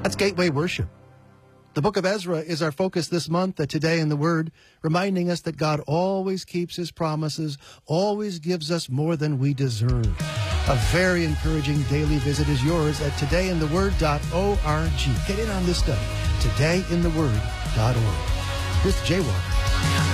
That's Gateway Worship. The book of Ezra is our focus this month at Today in the Word, reminding us that God always keeps his promises, always gives us more than we deserve. A very encouraging daily visit is yours at todayintheword.org. Get in on this study, todayintheword.org. With Jay Walker.